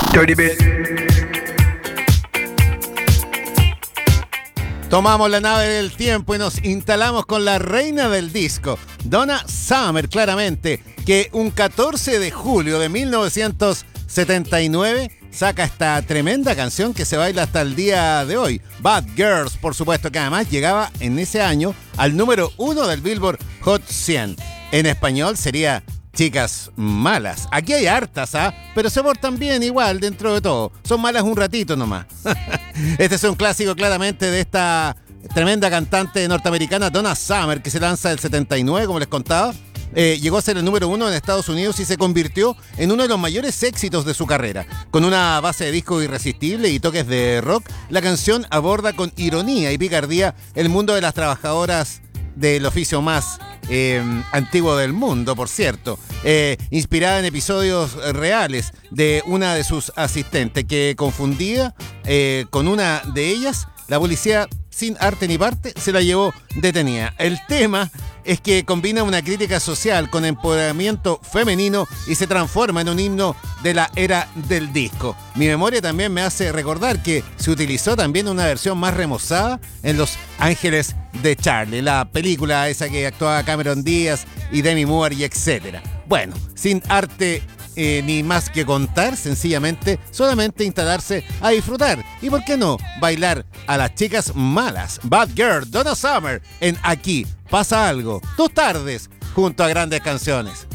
Dirty Bit. Tomamos la nave del tiempo y nos instalamos con la reina del disco, Donna Summer, claramente, que un 14 de julio de 1979 saca esta tremenda canción que se baila hasta el día de hoy. Bad Girls, por supuesto, que además llegaba en ese año al número 1 del Billboard Hot 100. En español sería Chicas Malas. Aquí hay hartas, pero se portan bien igual dentro de todo. Son malas un ratito nomás. Este es un clásico claramente de esta tremenda cantante norteamericana Donna Summer, que se lanza el 79, como les contaba. Llegó a ser el número 1 en Estados Unidos y se convirtió en uno de los mayores éxitos de su carrera. Con una base de disco irresistible y toques de rock, la canción aborda con ironía y picardía el mundo de las trabajadoras del oficio más antiguo del mundo, por cierto, inspirada en episodios reales de una de sus asistentes, que confundida con una de ellas, la policía, sin arte ni parte, se la llevó detenida. El tema es que combina una crítica social con empoderamiento femenino y se transforma en un himno de la era del disco. Mi memoria también me hace recordar que se utilizó también una versión más remozada en Los Ángeles de Charlie, la película esa que actuaba Cameron Díaz y Demi Moore y etcétera. Bueno, sin arte ni más que contar, sencillamente, solamente instalarse a disfrutar. Y por qué no, bailar a las chicas malas. Bad Girl, Donna Summer, en Aquí Pasa Algo. Tus tardes, junto a grandes canciones.